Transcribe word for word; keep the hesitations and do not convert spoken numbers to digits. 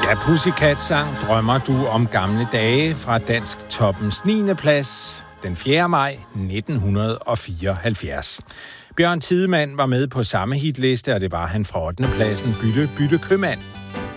Da Pussycat sang Drømmer du om gamle dage fra Dansk Toppens niende plads den fjerde maj nitten fireoghalvfjerds. Bjørn Tidemand var med på samme hitliste, og det var han fra ottende pladsen Bytte Bytte Købmand.